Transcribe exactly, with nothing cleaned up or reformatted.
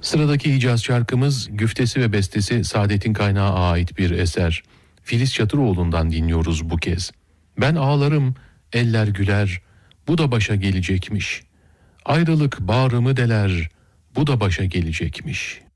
Sıradaki Hicaz şarkımız güftesi ve bestesi Saadettin Kaynağı ait bir eser. Filiz Çatıroğlu'ndan dinliyoruz bu kez. Ben ağlarım, eller güler, bu da başa gelecekmiş. Ayrılık bağrımı deler, bu da başa gelecekmiş.